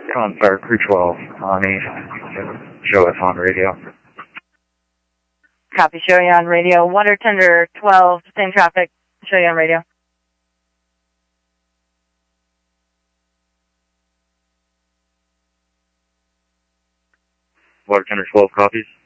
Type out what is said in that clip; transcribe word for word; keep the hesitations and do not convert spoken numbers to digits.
Con Fire Crew twelve on East. Show us on radio. Copy, show you on radio. Water Tender twelve, same traffic. Show you on radio. Water Tender twelve copies.